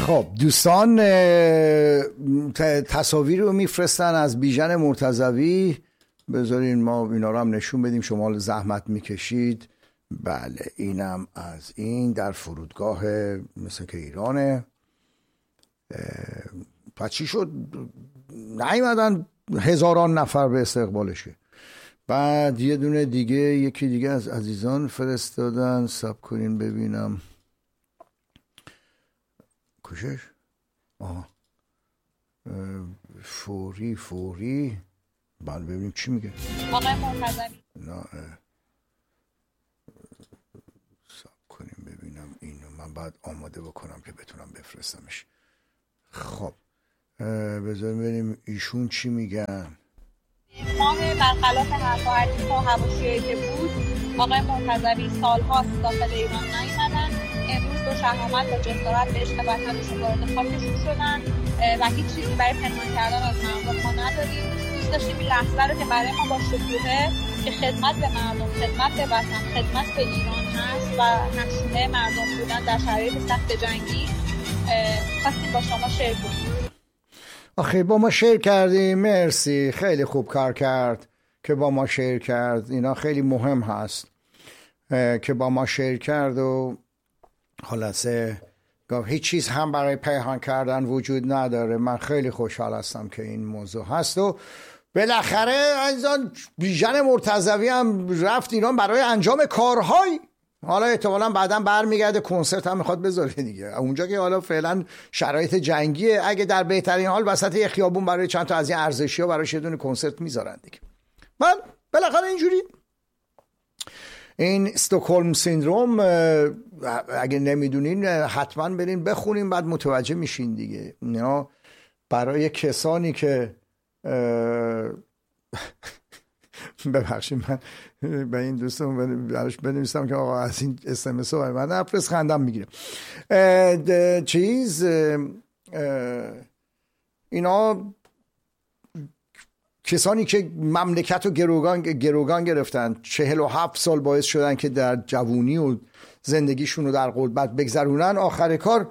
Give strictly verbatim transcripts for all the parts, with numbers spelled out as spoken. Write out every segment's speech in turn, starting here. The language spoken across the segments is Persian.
خب دوستان تصاویر رو میفرستن از بیژن مرتضوی، بذارین ما اینا رو هم نشون بدیم، شما زحمت میکشید. بله اینم از این در فرودگاه مثل که ایرانه. پس چی شد نیومدن هزاران نفر به استقبالشه؟ بعد یه دونه دیگه یکی دیگه از عزیزان فرستادن، ساب کنین ببینم کشش. آها فوری فوری بعد ببینیم چی میگه آقای مرتضوی. نه ساب کنیم ببینم اینو من بعد آماده بکنم که بتونم بفرستمش. خب بذاریم ببینیم ایشون چی میگن. ما برخلاف حرف و حدیث و حواشیایی که بود، آقای مرتضوی سالهاست داخل ایران نیومدن. امروز با شهامت و جسارت به عشق وطنشون وارد خاکشون شدن و هیچ چیزی برای پنهان کردن از مردم ما نداریم. دوست داشتیم این لحظه رو که برای ما با شکوهه که خدمت به مردم، خدمت به وطن، خدمت به ایران هست و نشونه مردم بودن در شرایط سخت جنگی، خواستیم با شما شیر کنیم. آخه با ما شیر کردیم، مرسی، خیلی خوب کار کرد که با ما شیر کرد. اینا خیلی مهم هست که با ما شیر کرد و خلاصه گفت هیچ چیز هم برای پنهان کردن وجود نداره. من خیلی خوشحال هستم که این موضوع هست و بالاخره عزیزان بیژن مرتضوی هم رفت ایران برای انجام کارهای، حالا احتمالاً بعداً برمیگرده کنسرت هم میخواد بذاره دیگه اونجا که حالا فعلا شرایط جنگیه. اگه در بهترین حال وسط یه خیابون برای چند تا از این ارزشی‌ها براش یه دونه کنسرت میذارن دیگه. من بالاخره اینجوری این استکهلم سیندروم اگه نمیدونین حتما برین بخونین بعد متوجه میشین دیگه. اینا برای کسانی که ببخشید من به این دوستم براش بنویسم که آقا از این اس ام اس ها من نفرست خندم میگیره. چیز اینا کسانی که مملکت رو گروگان گروگان گرفتن، چهل و هفت سال باعث شدن که در جوونی و زندگیشون رو در غربت بگذرونن، آخر کار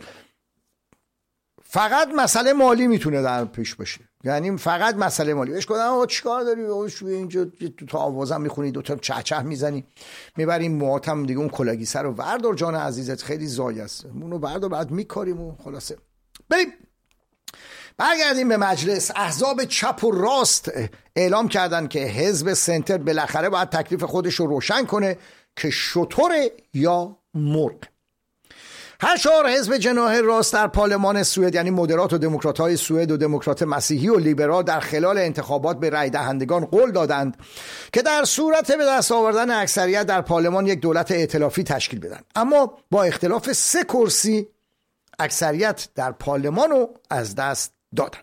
فقط مسئله مالی میتونه در پیش باشه. یعنی فقط مسئله مالی. بهش گفتم آقا چیکار داری؟ اوش اینجا تو تا آوازم میخونی، دو تا چه چه میزنی، میبریم موهاتم دیگه، اون کلاگی سر رو وردار جان عزیزت، خیلی زای است، اونو بردار بعد میکاریم و خلاصه بریم. برگردیم به مجلس. احزاب چپ و راست اعلام کردن که حزب سنتر بالاخره باید تکلیف خودش رو روشن کنه که شتر یا مرغ. هر چهار حزب جناح راست در پارلمان سوئد، یعنی مدرات و دموکرات‌های سوئد و دموکرات مسیحی و لیبرال، در خلال انتخابات به رای دهندگان قول دادند که در صورت به دست آوردن اکثریت در پارلمان یک دولت ائتلافی تشکیل بدن، اما با اختلاف سه کرسی اکثریت در پارلمان رو از دست دادن.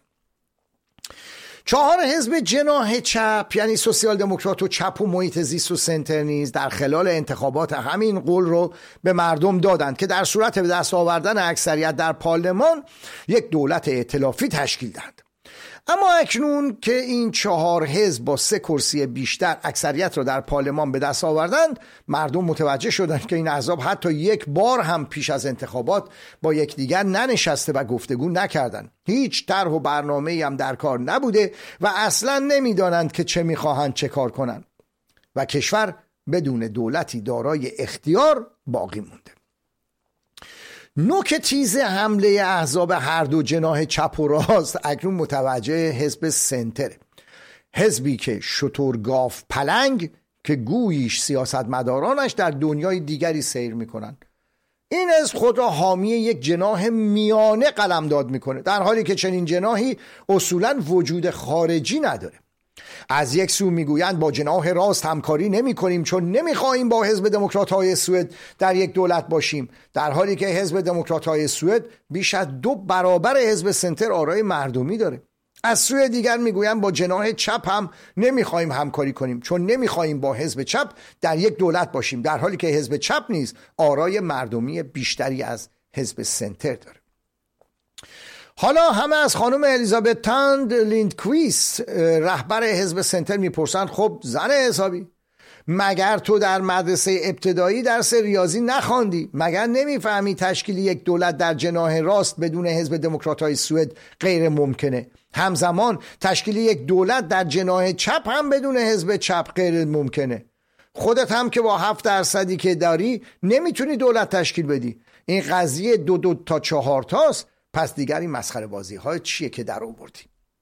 چهار حزب جناح چپ یعنی سوسیال دموکرات و چپ و محیط زیست و سنتر نیز در خلال انتخابات همین قول رو به مردم دادند که در صورت به دست آوردن اکثریت در پارلمان یک دولت ائتلافی تشکیل دهند. اما اکنون که این چهار حزب با سه کرسی بیشتر اکثریت را در پارلمان به دست آوردند، مردم متوجه شدند که این احزاب حتی یک بار هم پیش از انتخابات با یکدیگر ننشسته و گفتگو نکردند. هیچ طرح و برنامه‌ای هم در کار نبوده و اصلا نمیدانند که چه میخواهند چه کار کنند و کشور بدون دولتی دارای اختیار باقی مونده. نوک تیز حمله احزاب هر دو جناح چپ و راست اکنون متوجه حزب سنتر، حزبی که شترگاف پلنگ که گویش سیاستمدارانش در دنیای دیگری سیر میکنن. این از خود را حامی یک جناح میانه قلمداد میکنه، در حالی که چنین جناحی اصولا وجود خارجی نداره. از یک سو میگویند با جناح راست همکاری نمی کنیم چون نمیخواهیم با حزب دموکرات های سوئد در یک دولت باشیم، در حالی که حزب دموکرات های سوئد بیش از دو برابر حزب سنتر آرای مردمی داره. از سوی دیگر میگویند با جناح چپ هم نمیخواهیم همکاری کنیم چون نمیخواهیم با حزب چپ در یک دولت باشیم، در حالی که حزب چپ نیز آرای مردمی بیشتری از حزب سنتر داره. حالا همه از خانم الیزابت تاند لیندکویست رهبر حزب سنتر میپرسند خب زن حسابی مگر تو در مدرسه ابتدایی درس ریاضی نخواندی؟ مگر نمیفهمی تشکیل یک دولت در جناح راست بدون حزب دموکرات‌های سوئد غیر ممکنه؟ همزمان تشکیل یک دولت در جناح چپ هم بدون حزب چپ غیر ممکنه. خودت هم که با هفت درصدی که داری نمیتونی دولت تشکیل بدی. این قضیه دو دو تا چهار تاست. پس دیگر این مسخره بازی های چیه که در آوردی؟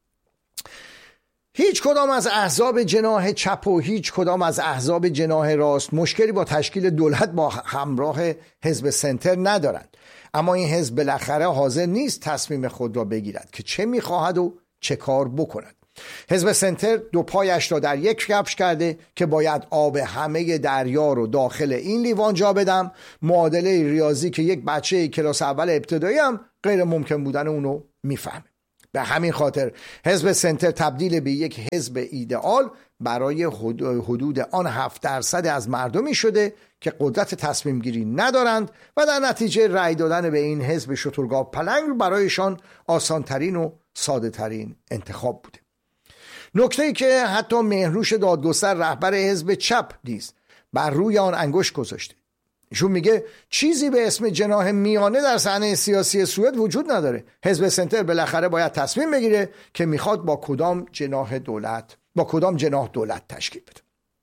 هیچ کدام از احزاب جناح چپ و هیچ کدام از احزاب جناح راست مشکلی با تشکیل دولت با همراه حزب سنتر ندارند، اما این حزب بالاخره حاضر نیست تصمیم خود را بگیرد که چه میخواهد و چه کار بکند. حزب سنتر دو پایش را در یک کفش کرده که باید آب همه دریا رو داخل این لیوان جا بدم. معادله ریاضی که یک بچه کلاس اول ابتدایی هم غیر ممکن بودن اونو میفهمه. به همین خاطر حزب سنتر تبدیل به یک حزب ایدئال برای حدود آن هفت درصد از مردمی شده که قدرت تصمیم گیری ندارند و در نتیجه رأی دادن به این حزب شترگاو پلنگ برایشان آسانترین و ساده ترین انتخاب بوده. نکته‌ای که حتی مهروش دادگستر رهبر حزب چپ نیز بر روی آن انگشت گذاشته. ایشون میگه چیزی به اسم جناح میانه در صحنه سیاسی سوئد وجود نداره. حزب سنتر بالاخره باید تصمیم بگیره که میخواد با کدام جناح دولت با کدام جناح دولت تشکیل بده.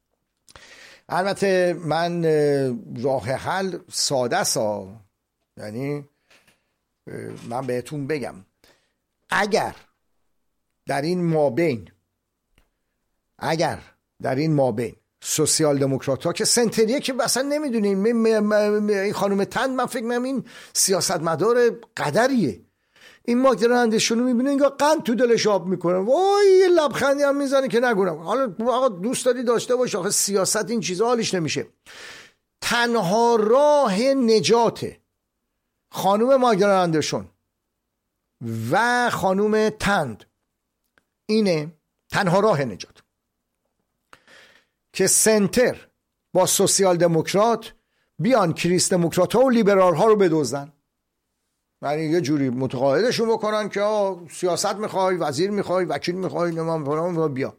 البته من راه حل ساده سا یعنی من بهتون بگم اگر در این مابین اگر در این مابین سوسیال دموکرات ها که سنتریه که اصلا نمیدونیم این خانم تند من فکر میکنم این سیاستمدار قدریه، این ماگرندشون رو میبینه اینگاه قند تو دلش آب میکنه وای یه لبخندی هم میزنه که نگونم. حالا آقا دوست داری داشته باش، آخه سیاست این چیزا حالیش نمیشه. تنها راه نجات خانم ماگرندشون و خانم تند اینه، تنها راه نجات که سنتر با سوسیال دموکرات بیان کریس دموکرات ها و لیبرال ها رو بدوزن، یعنی یه جوری متقاعدشون بکنن که آه سیاست میخوای، وزیر میخوای، وکیل میخوای، نمام فلان بیا.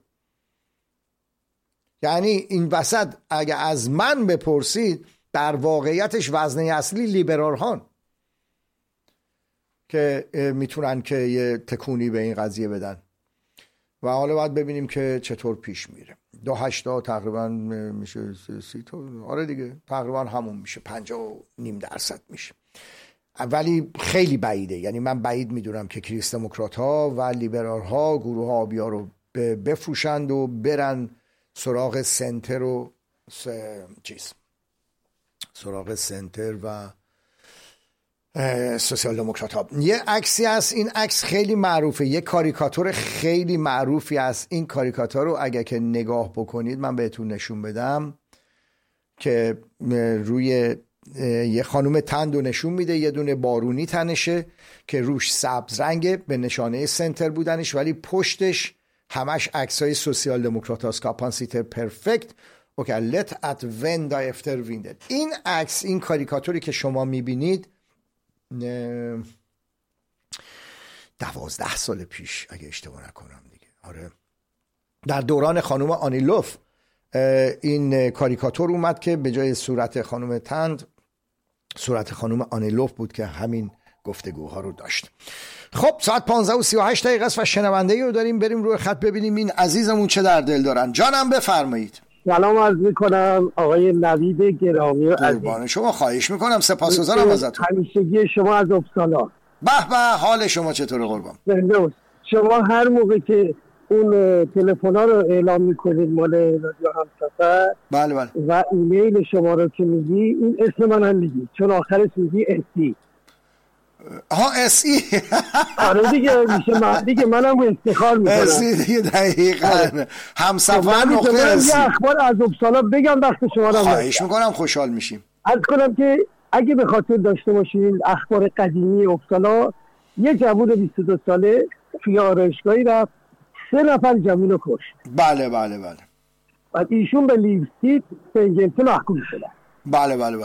یعنی این وسط اگه از من بپرسید در واقعیتش وزنه اصلی لیبرال ها که میتونن که یه تکونی به این قضیه بدن و حالا باید ببینیم که چطور پیش میره. دو هشتا تقریبا میشه سی تا، آره دیگه تقریبا همون میشه، پنجاه و نیم درصد میشه، ولی خیلی بعیده. یعنی من بعید میدونم که کریس دموکرات ها و لیبرال ها گروه ها آبیا رو بفروشند و برن سراغ سنتر و س... چیز سراغ سنتر و سوسیال دموکرات ها. یه عکسی هست، این عکس خیلی معروفه، یه کاریکاتور خیلی معروفی است. این کاریکاتور رو اگه که نگاه بکنید من بهتون نشون بدم که روی یه خانم تند رو نشون میده، یه دونه بارونی تنشه که روش سبز رنگه به نشانه سنتر بودنش، ولی پشتش همش عکسای سوسیال دموکرات هاست. کاپانسیتر پرفکت اوکی لت ات وند افتر ویندد. این عکس، این کاریکاتوری که شما میبینید دوازده سال پیش اگه اشتباه نکنم دیگه، آره در دوران خانم آنیلوف این کاریکاتور اومد که به جای صورت خانم تند صورت خانم آنیلوف بود که همین گفتگوها رو داشت. خب ساعت پانزده و سی و هشت دقیقه است و شنونده ای رو داریم، بریم روی خط ببینیم این عزیزمون چه در دل دارن. جانم بفرمایید. سلام عرض میکنم آقای نوید گرامی و عزیز. شما خواهش میکنم، سپاسگزارم ازتون. همیشگی شما از اپسالا. به به، حال شما چطوره قربان؟ بندوست. شما هر موقع که اون تلفن‌ها رو اعلام میکنید مال رادیو همسفر بله بله و ایمیل شما رو که میگی این اسم من هم میگی، چون آخرش میگی اسی. آها اسی. آره دیگه میشه من دیگه منم افتخار میکنم. اسی دیگه دقیقاً همسفر نقطه اسی. یه اخبار از اپسالا بگم وقت شما رو. خواهش میکنم، خوشحال میشیم. عرض کنم که اگه به خاطر داشته باشین اخبار قدیمی اپسالا، یه جوون بیست و دو ساله توی آرایشگاهی رفت، سه نفر جوون رو کشت. بله بله بله. بعد ایشون به لیوستیت سنگلته محکوم شدن. بله بله بله.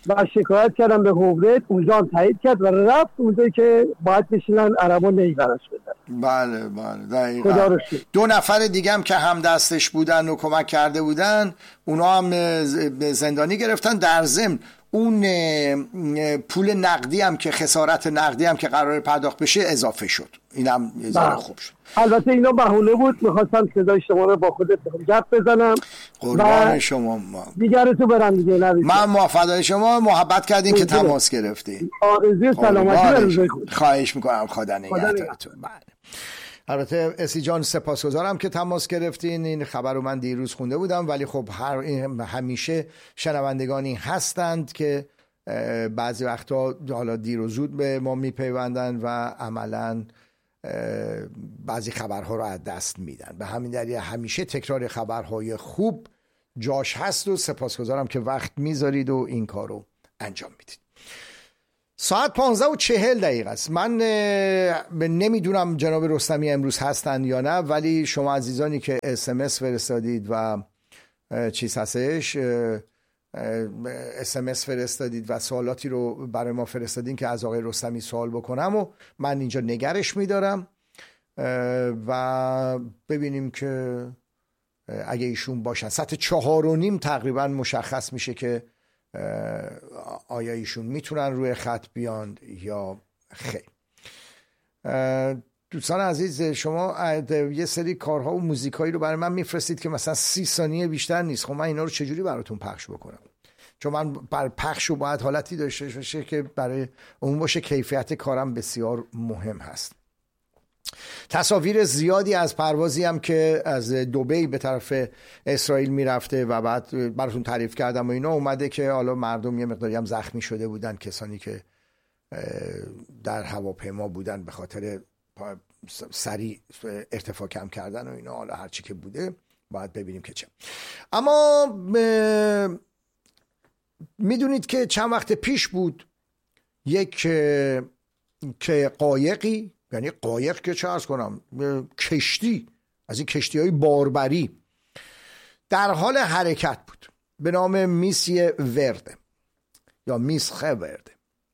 و شکایت کردم به هوبرت، اونجا هم تایید کرد و رفت اونجایی که باید بشینن عربا نیبرش بدن. بله بله دقیقا. دو نفر دیگه هم که هم دستش بودن و کمک کرده بودن اونا هم زندانی گرفتن. در ضمن اون پول نقدی هم که خسارت نقدی هم که قرار پرداخت بشه اضافه شد. اینم یه ذره خوب شد. البته اینا بهونه بود، میخواستم صدای شما رو با خودت گپ بزنم. قربان شما. دیگه تو برم دیگه. نبیشم. من موافقت شما، محبت کردین که تماس گرفتین. آرزوی سلامتی رو خواهش میکنم. خدا نگهدارتون. بله. البته اسی جان سپاسگزارم که تماس گرفتین. این خبر رو من دیروز خونده بودم، ولی خب هر همیشه شنوندگانی هستند که بعضی وقتا حالا دیر و زود به ما میپیوندن و عملاً بعضی خبرها رو از دست میدن. به همین دلیل همیشه تکرار خبرهای خوب جاش هست و سپاسگزارم که وقت میذارید و این کار رو انجام میدید. ساعت پانزده و چهل دقیقه است. من نمیدونم جناب رستمی امروز هستن یا نه، ولی شما عزیزانی که اس ام اس فرستادید و چیز هستش اس ام اس فرستادید و سوالاتی رو برای ما فرستادین که از آقای رستمی سوال بکنم و من اینجا نگرش میدارم و ببینیم که اگه ایشون باشن ساعت چهار و نیم تقریبا مشخص میشه که آیا ایشون میتونن روی خط بیان یا خیر. دوستان عزیز، شما یه سری کارها و موزیکایی رو برای من میفرستید که مثلا سی ثانیه بیشتر نیست. خب من اینا رو چجوری براتون پخش بکنم؟ چون من بر پخش و باید حالتی داشته باشه که برای اون باشه. کیفیت کارم بسیار مهم هست. تصاویر زیادی از پروازی هم که از دبی به طرف اسرائیل میرفته و بعد براتون تعریف کردم و اینا اومده که حالا مردم یه مقداری هم زخمی شده بودن، کسانی که در هواپیما بودن به خاطر سریع ارتفاع کم کردن و اینا. حالا هرچی که بوده باید ببینیم که چه. اما میدونید که چند وقت پیش بود یک که قایقی، یعنی قایق که چه عرض کنم، کشتی از این کشتی های باربری در حال حرکت بود به نام میسی ورده یا میسخه ورده.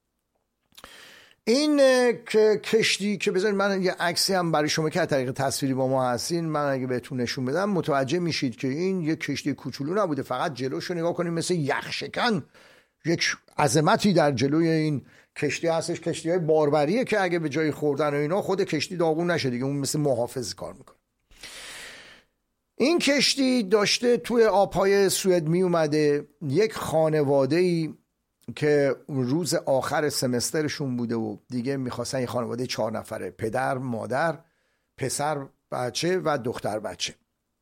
این کشتی که بذارید من یه عکسی هم برای شما که از طریق تصویری با ما هستین من اگه بهتون نشون بدم متوجه میشید که این یه کشتی کوچولو نبوده. فقط جلوشو نگاه کنید مثل یخ شکن یک عظمتی در جلوی این کشتی هستش. کشتی های باربریه که اگه به جای خوردن و اینا خود کشتی داغون نشه دیگه، اون مثل محافظ کار میکنه. این کشتی داشته توی آبهای سوئد می اومده. یک خانواده‌ای که روز آخر سمسترشون بوده و دیگه میخواستن، یه خانواده چهار نفره، پدر، مادر، پسر بچه و دختر بچه.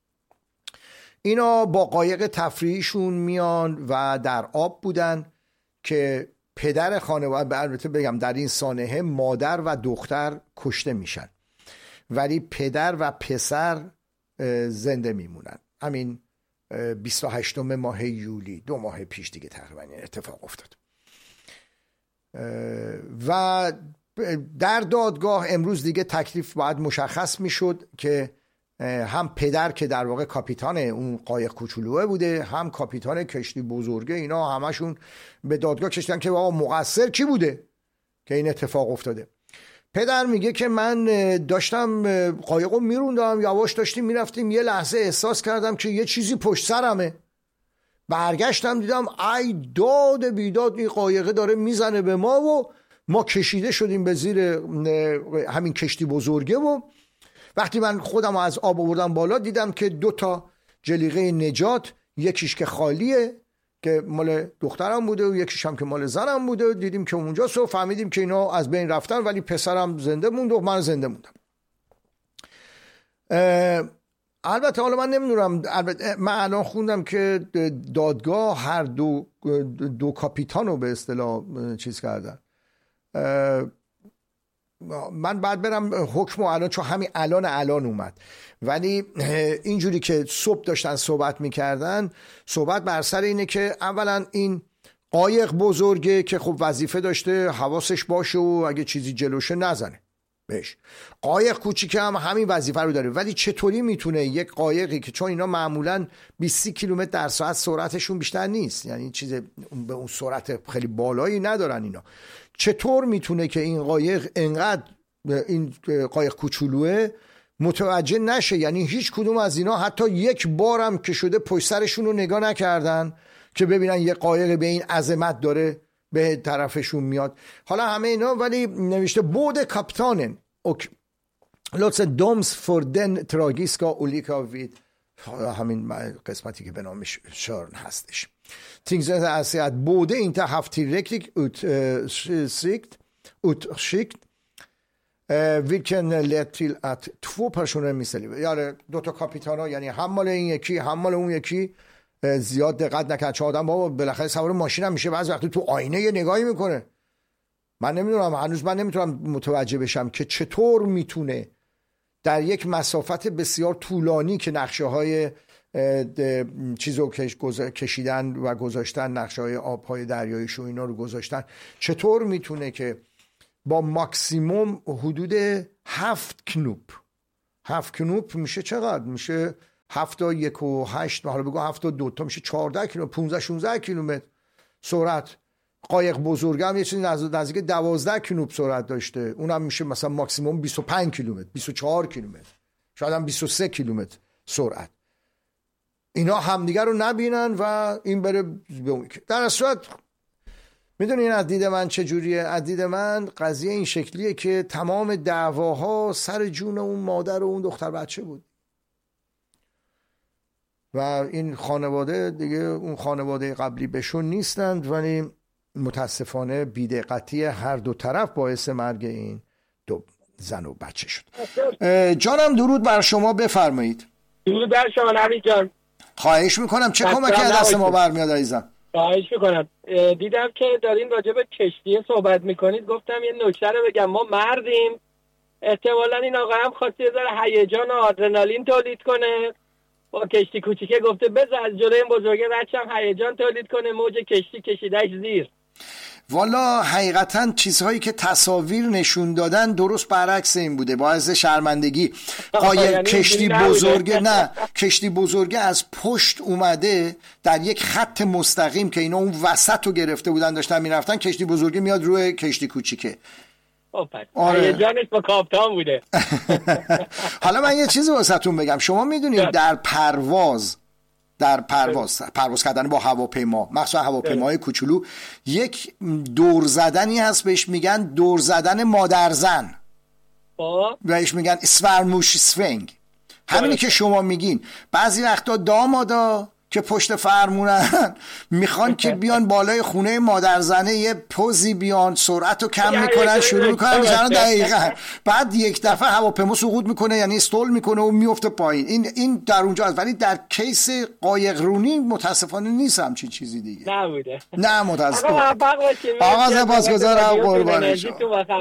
اینا با قایق تفریحیشون میان و در آب بودن که پدر خانواده، البته بگم در این سانحه مادر و دختر کشته میشن ولی پدر و پسر زنده میمونن. همین بیست و هشتم ماه یولی، دو ماه پیش دیگه تقریبا اتفاق افتاد. و در دادگاه امروز دیگه تکلیف باید مشخص میشد که هم پدر که در واقع کاپیتان اون قایق کوچولوه بوده، هم کاپیتان کشتی بزرگه، اینا همشون به دادگاه کشیدن که آقا مقصر کی بوده که این اتفاق افتاده. پدر میگه که من داشتم قایقو میروندم، یواش داشتیم میرفتیم، یه لحظه احساس کردم که یه چیزی پشت سرمه. برگشتم دیدم ای داد بیداد این قایقه داره میزنه به ما و ما کشیده شدیم به زیر همین کشتی بزرگه. و وقتی من خودم از آب آوردم بالا دیدم که دو تا جلیقه نجات، یکیش که خالیه که مال دخترم بوده و یکیش هم که مال زنم بوده. دیدیم که اونجاست و فهمیدیم که اینا از بین رفتن ولی پسرم زنده موند و من زنده موندم. البته حالا من نمیدونم، البته من الان خوندم که دادگاه هر دو دو کاپیتان رو به اصطلاح چیز کردن. من بعد برم حکم الان، چون همین الان الان اومد، ولی اینجوری که صبح داشتن صحبت میکردن، صحبت بر سر اینه که اولا این قایق بزرگه که خب وظیفه داشته حواسش باشه و اگه چیزی جلوشه نزنه. بهش. قایق کوچیک هم همین وظیفه رو داره، ولی چطوری میتونه یک قایقی که چون اینا معمولاً بیست کیلومتر در ساعت سرعتشون بیشتر نیست، یعنی چیز به اون سرعت خیلی بالایی ندارن اینا، چطور میتونه که این قایق انقدر این قایق کوچولوه متوجه نشه؟ یعنی هیچ کدوم از اینا حتی یک بارم که شده پشت سرشون رو نگاه نکردن که ببینن یه قایق به این عظمت داره به طرفشون میاد. حالا همه اینا، ولی نوشته بود کاپیتانن och låt دومز för den tragiska olyckan vid همین قسمتی که به نام شörn هستش. Tingsrätten anser att både inte haft tillräckligt utsikt utskikt vilken lett till att två personer miste livet. یعنی دو تا کاپیتانا، یعنی هم مال این یکی هم مال اون یکی، زیاد دقت نکرد. چون آدم بابا بالاخره سوار ماشین هم میشه، بعضی وقتی تو آینه یه نگاهی میکنه. من نمیدونم، هنوز من نمیتونم متوجه بشم که چطور میتونه در یک مسافت بسیار طولانی که نقشه های چیزو کشیدن و گذاشتن، نقشه های آبهای دریاییش و اینا رو گذاشتن، چطور میتونه که با ماکسیموم حدود هفت کنوپ هفت کنوپ میشه چقدر؟ میشه هفت تا یک و هشت، حالا بگو هفت تا دو تا میشه چهارده کیلومتر، پونزده شونزده کیلومتر سرعت. قایق بزرگ هم یه چیزی نزدیک دوازده کیلومتر سرعت داشته، اونم میشه مثلا ماکسیموم بیست و پنج کیلومتر، بیست و چهار کیلومتر، شاید هم بیست و سه کیلومتر سرعت. اینا همدیگر رو نبینن و این بره به اون. در صورت میدونین از دید من چجوریه؟ از دید من قضیه این شکلیه که تمام دعواها سر جون اون مادر و اون دختر بچه بود و این خانواده دیگه اون خانواده قبلی بهشون نیستند، ولی متاسفانه بی‌دقتی هر دو طرف باعث مرگ این دو زن و بچه شد. جانم درود بر شما، بفرمایید. درود بر شما نوید جان. خواهش میکنم، چه کمکی از دست ما برمیاد عزیزم؟ خواهش میکنم. دیدم که دارین راجع به کشتی صحبت میکنید، گفتم یه نکته رو بگم. ما مردیم، احتمالاً این آقا هم خواسته یه ذره هیجان و آدرنالین تولید کنه، با کشتی کوچیکه گفته بذار از جلوی این بزرگه بچم هیجان تولید کنه، موج کشتی کشیدش زیر. والا حقیقتا چیزهایی که تصاویر نشون دادن درست برعکس این بوده، باعث شرمندگی. قایق کشتی بزرگه نه کشتی بزرگه از پشت اومده در یک خط مستقیم که اینا اون وسط رو گرفته بودن داشتن میرفتن، کشتی بزرگه میاد روی کشتی کوچیکه. آره جانش با کاپتان بوده. حالا من یه چیزی واسهتون بگم. شما میدونید در پرواز در پرواز پرواز کردن با هواپیما، مخصوصا هواپیماهای کوچولو، یک دور زدنی هست بهش میگن دور زدن مادرزن، بهش میگن سورموش سوینگ. همینی که شما میگین. بعضی وقتا دامادا که پشت فرمونن میخوان که بیان بالای خونه مادرزنه یه پوزی بیان، سرعت رو کم میکنن، شروع میکنن میزنن دقیقا، بعد یک دفعه هواپیما سقوط میکنه، یعنی استول میکنه و میفته پایین. این این در اونجا هست، ولی در کیس قایق رونی متاسفانه نیست همچین چیزی دیگه. نبوده. نه متاسفانه. آقا سپاسگزارم، قربان شما.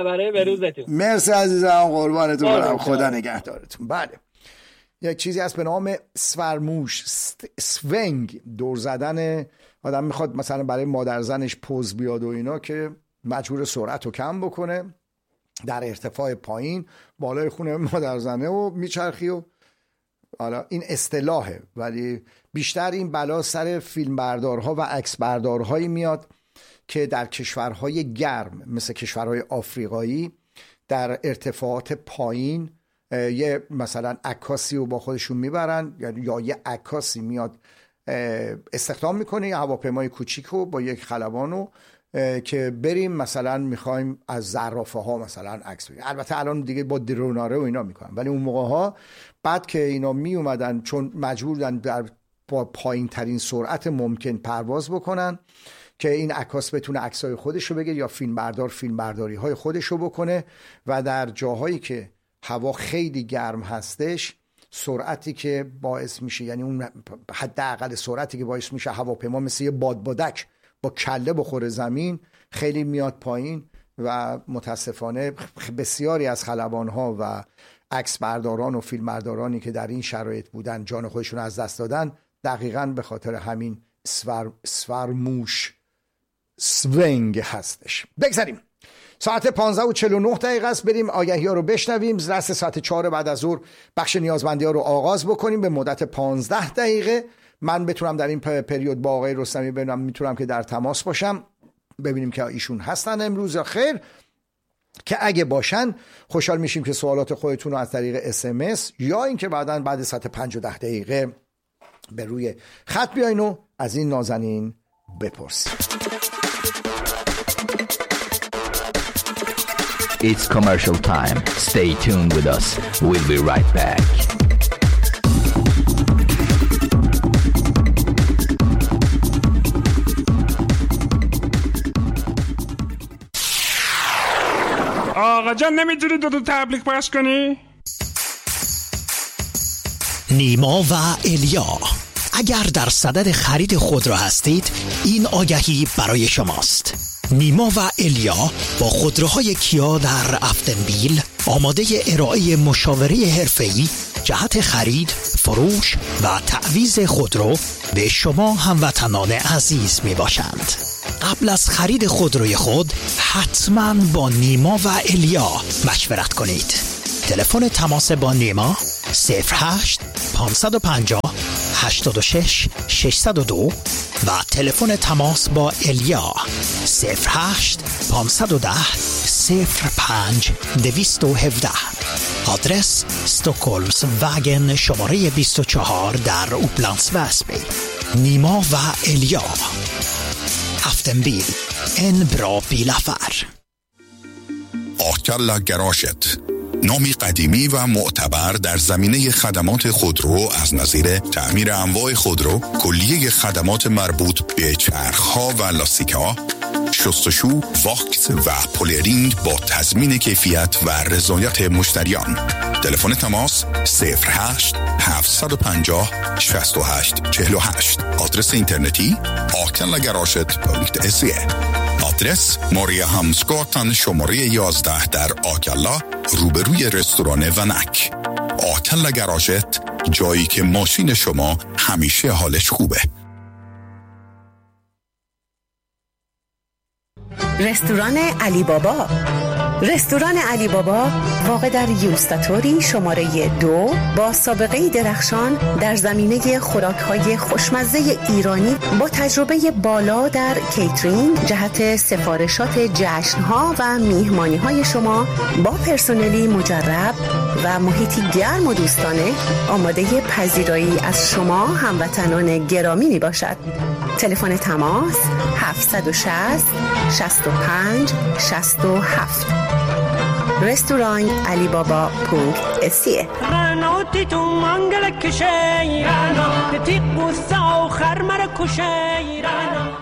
مرسی عزیزم، قربانتون برم، خدا نگهدارتون. بله، یک چیزی هست به نام سورموش سوینگ، دور زدن. آدم میخواد مثلا برای مادرزنش پوز بیاد و اینا که مجبور سرعت رو کم بکنه، در ارتفاع پایین بالای خونه مادرزنه و میچرخی. و حالا این اصطلاحه، ولی بیشتر این بلا سر فیلمبردارها و عکسبردارهایی میاد که در کشورهای گرم مثل کشورهای آفریقایی در ارتفاعات پایین یه مثلا عکاسی رو با خودشون میبرن، یا یه عکاسی میاد استخدام میکنه، یه هواپیمای کوچیک رو با یک خلبانو که بریم مثلا میخوایم از زرافه ها مثلا عکس بگیریم. البته الان دیگه با دروناره و اینا میکنن، ولی اون موقع ها بعد که اینا می اومدن چون مجبور بودن در با پایین ترین سرعت ممکن پرواز بکنن که این عکاس بتونه عکسای خودش رو بگیره، یا فیلم بردار فیلم برداری های خودش رو بکنه، و در جاهایی که هوا خیلی گرم هستش سرعتی که باعث میشه، یعنی اون حداقل سرعتی که باعث میشه هواپیما مثل یه بادبادک با کله بخوره زمین خیلی میاد پایین، و متاسفانه بسیاری از خلبان‌ها و عکس برداران و فیلم بردارانی که در این شرایط بودن جان خودشون از دست دادن، دقیقاً به خاطر همین سور سورموش سوینگ هستش. بگذاریم ساعت پانزده و چهل و نه دقیقه است. بریم آگهی ها رو بشنویم. رأس ساعت چهار بعد از ظهر بخش نیازمندی ها رو آغاز بکنیم به مدت پانزده دقیقه. من بتونم در این پریود با آقای رستمی ببینم میتونم که در تماس باشم، ببینیم که ایشون هستن امروز یا خیر. که اگه باشن خوشحال میشیم که سوالات خودتون رو از طریق اس ام اس یا اینکه بعداً بعد ساعت پنج و ده دقیقه به روی خط بیاین و از این نازنین بپرسید. It's commercial time. Stay tuned with us. We'll be right back. آقا جان نمیتونی دو دو تبلیغ پخش کنی؟ نیما و الیا، اگر در صدد خرید خودرو هستید این آگهی برای شماست. نیما و الیا با خودروهای کیا در افتنبیل آماده ارائه مشاوره حرفه‌ای جهت خرید، فروش و تعویض خودرو به شما هموطنان عزیز می باشند. قبل از خرید خودروی خود حتما با نیما و الیا مشورت کنید. تلفن تماس با نیما صفر هشت پانصد و پنجاه هشتاد و شش ششصد و دو و تلفن تماس با الیا صفر هشت پانصد و ده صفر پنج دویست و هفده. آدرس استکهلمز وگن شماره بیست و چهار در اوپلندس وسبی. نیما و الیا، افتنبیل، en bra bilaffär. آکلا گراشت، نامی قدیمی و معتبر در زمینه خدمات خودرو از نظیر تعمیر انواع خودرو، کلیه خدمات مربوط به چرخ‌ها و لاستیک‌ها، شستشو، واکس و پولرینگ با تضمین کیفیت و رضایت مشتریان. تلفن تماس صفر هشت هفتصد و پنجاه شصت و هشت چهل و هشت. آدرس اینترنتی آکلا گراشت پانت سی. آدرس ماریا همسگاتن شماره یازده در آکلا روبروی رستوران ونک. آکلا گراشت، جایی که ماشین شما همیشه حالش خوبه. رستوران علی بابا. رستوران علی بابا واقع در یوستاتوری شماره دو با سابقه درخشان در زمینه خوراک‌های خوشمزه ایرانی با تجربه بالا در کیترینگ جهت سفارشات جشن‌ها و میهمانی‌های شما با پرسنلی مجرب و محیطی گرم و دوستانه آماده پذیرایی از شما هموطنان گرامی می باشد. تلفن تماس هفتصد و شصت شصت و پنج شصت و هفت. رستوران علی بابا پونک اسیه. غنوتی تو منگل کشی رانا تیق بوسا و خرمر کشی رانا.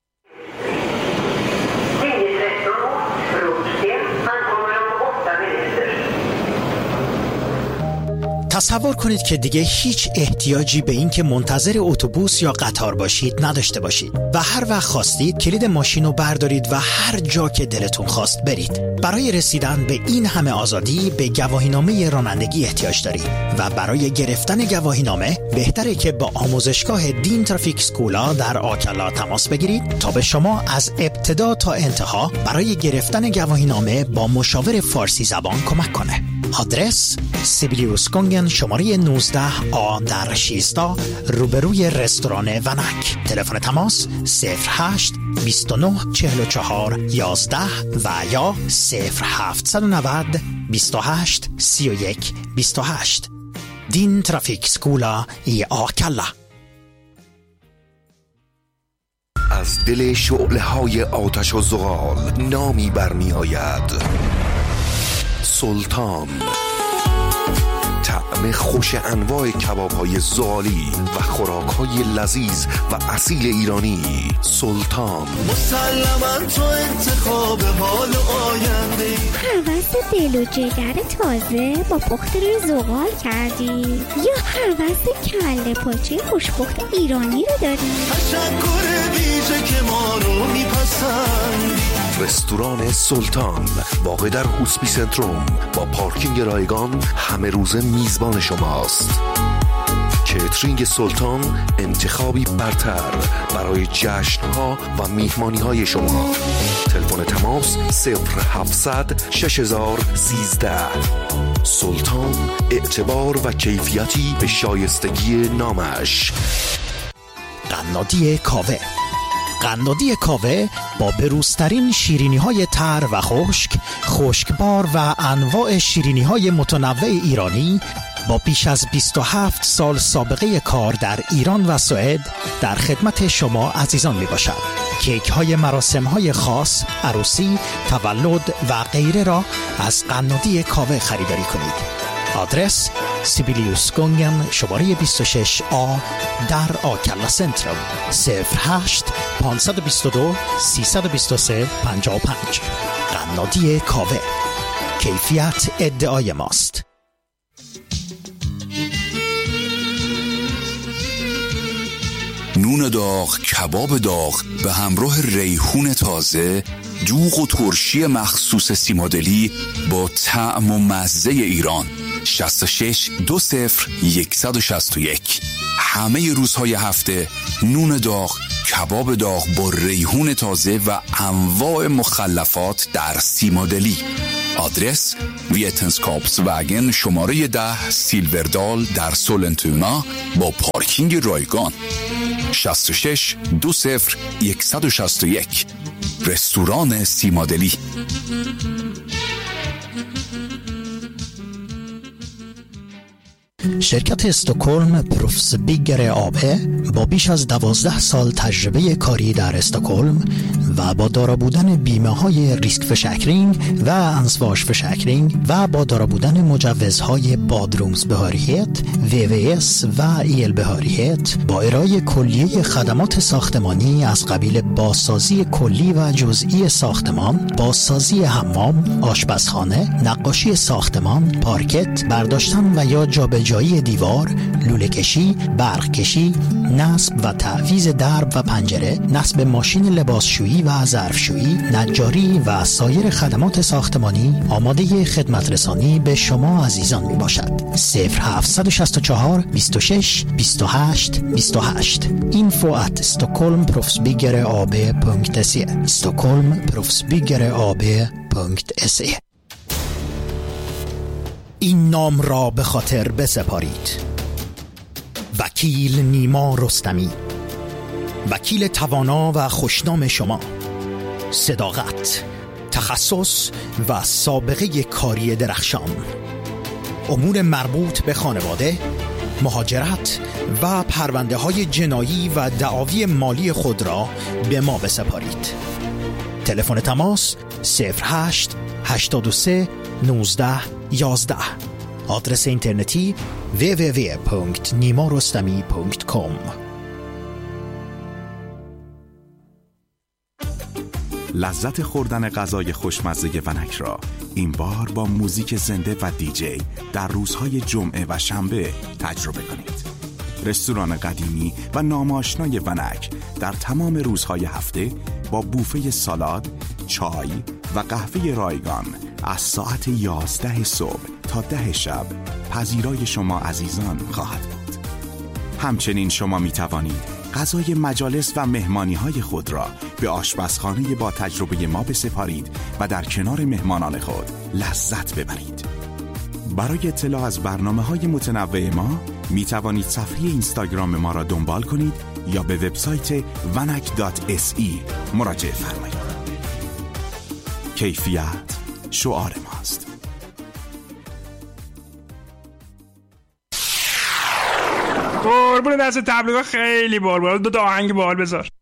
تصور کنید که دیگه هیچ احتیاجی به این که منتظر اتوبوس یا قطار باشید نداشته باشید و هر وقت خواستید کلید ماشین رو بردارید و هر جا که دلتون خواست برید. برای رسیدن به این همه آزادی به گواهینامه رانندگی احتیاج دارید و برای گرفتن گواهینامه بهتره که با آموزشگاه دین ترافیک سکولا در آکلا تماس بگیرید تا به شما از ابتدا تا انتها برای گرفتن گواهینامه با مشاور فارسی زبان کمک کنه. آدرس سیبیلیوس گونگن شماره نوزده آ در شیستا روبروی رستوران ونک. تلفن تماس صفر هشت بیست و نه چهل و چهار یازده و یا صفر هفتصد و نود بیست و هشت سی و یک بیست و هشت. دین ترافیک سکولا ای آکلا. از دل شعله های آتش و زغال نامی برمی آید: سلطان. طعم خوش انواع کباب‌های زغالی و خوراک‌های لذیذ و اصیل ایرانی. سلطان. مسلماً تو انتخاب حال آینده. هوس دل و جگر تازه با پخت روی زغال کردی یا هوس کله پاچه خوشپخت ایرانی رو داری؟ تشکر ویژه که ما رو میپسندی. رستوران سلطان واقع در هوسپی سنتروم با پارکینگ رایگان همه روزه میزبان شماست. کیترینگ سلطان انتخابی برتر برای جشن‌ها و میهمانی‌های شما. تلفن تلفن تماس صفر هفتصد شش هزار سیزده. سلطان، اعتبار و کیفیتی به شایستگی نامش. قنادی کاوه. قنادی کاوه با بروزترین شیرینی های تر و خشک، خشکبار و انواع شیرینی های متنوع ایرانی با بیش از بیست و هفت سال سابقه کار در ایران و سوئد در خدمت شما عزیزان می باشد. کیک های مراسم های خاص، عروسی، تولد و غیره را از قنادی کاوه خریداری کنید. آدرس سیبیلیوس گونگن شماره بیست و شش آ در آکلا سنترال صفر هشت پانصد و بیست و دو سیصد و بیست و سه پنجاه و پنج. قنادی کاوه، کیفیت ادعای ماست. نون داغ، کباب داغ به همراه ریحون تازه، دوغ و ترشی مخصوص سیمادلی با طعم و مزه ایران. شصت و شش دو صفر صد و شصت و یک. همه روزهای هفته نون داغ، کباب داغ با ریحون تازه و انواع مخلفات در سیمادلی. آدرس ویتنسکاپس وگن شماره ده سیلوردال در سولنتونا با پارکینگ رایگان. شصت و شش دو صفر صد و شصت و یک. رستوران سیمادلی. شرکت استکهلم پروفسبیگر آبه با بیش از دوازده سال تجربه کاری در استکهلم و با دارا بودن بیمه های ریسک فشکرینگ و انسواش فشکرینگ و با دارا بودن مجوزهای بادرومز بهاریت، وی وی اس و ایل بهاریت با ارائه کلیه خدمات ساختمانی از قبیل بازسازی کلی و جزئی ساختمان، بازسازی حمام، آشپزخانه، نقاشی ساختمان، پارکت، برداشتن و یا جابجایی دیوار، لوله کشی، برق کشی، نصب و تعویض درب و پنجره، نصب ماشین لباسشویی و ظرفشویی، نجاری و سایر خدمات ساختمانی آماده خدمت رسانی به شما عزیزان می باشد. صفر هفت شش چهار بیست و شش بیست و هشت بیست و هشت. اینفو ات استکهلم پروفسبیگر آب پونکت سی استکهلم پروفسبیگر آب پونکت سی. این نام را به خاطر بسپارید: وکیل نیما رستمی، وکیل توانا و خوشنام شما. صداقت، تخصص و سابقه کاری درخشان. امور مربوط به خانواده، مهاجرت و پرونده های جنایی و دعاوی مالی خود را به ما بسپارید. تلفن تماس صفر هشت هشتاد و سه نوزده یازده. آدرس اینترنتی دبلیو دبلیو دبلیو دات نیما رستمی دات کام. لذت خوردن غذای خوشمزه ونک را این بار با موزیک زنده و دیجی در روزهای جمعه و شنبه تجربه کنید. رستوران قدیمی و ناماشنای ونک در تمام روزهای هفته با بوفه سالاد، چای و قهوه رایگان از ساعت یازده صبح تا ده شب پذیرای شما عزیزان خواهد بود. همچنین شما می توانید غذای مجالس و مهمانی های خود را به آشپزخانه با تجربه ما بسپارید و در کنار مهمانان خود لذت ببرید. برای اطلاع از برنامه های متنوع ما می توانید صفحه اینستاگرام ما را دنبال کنید یا به وبسایت ونک دات اس ای مراجعه فرمایید. کیفیت شعار ماست. قربون دست تبلیغات خیلی بال بال. دو تا آهنگ بال بذار.